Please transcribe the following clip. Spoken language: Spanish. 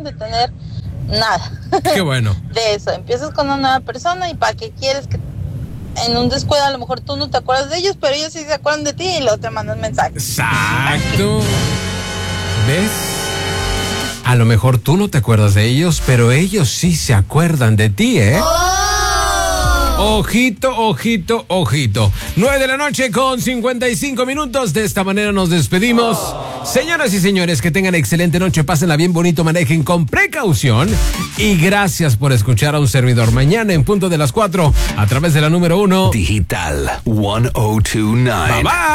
de tener nada. Qué bueno. De eso, empiezas con una nueva persona y para qué quieres que en un descuido a lo mejor tú no te acuerdas de ellos, pero ellos sí se acuerdan de ti y luego te mandan mensajes. Exacto. ¿Ves? A lo mejor tú no te acuerdas de ellos, pero ellos sí se acuerdan de ti, ¿eh? Ojito, ojito, ojito. 9 con 55 minutos. De esta manera nos despedimos. Señoras y señores, que tengan excelente noche. Pásenla bien bonito, manejen con precaución. Y gracias por escuchar a un servidor. Mañana en punto de las 4 a través de la número 1 Digital 1029. Bye bye.